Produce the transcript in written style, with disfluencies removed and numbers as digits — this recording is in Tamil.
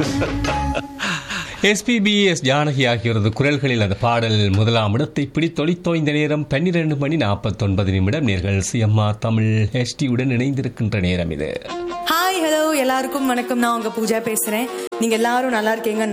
எஸ்பிபி, எஸ் ஜானகி ஆகியோரது குரல்களில் அந்த பாடல் முதலாம் இடத்தை பிடித்தொழித்தோ. இந்த நேரம் 12:49 நேர்கள் சிஎம்ஆர் தமிழ் HDயுடன் இணைந்திருக்கின்ற நேரம் இது. ஹாய், ஹலோ, எல்லாருக்கும் வணக்கம். நான் உங்க பூஜா பேசுறேன். நீங்க எல்லாரும் நல்லா இருக்கீங்க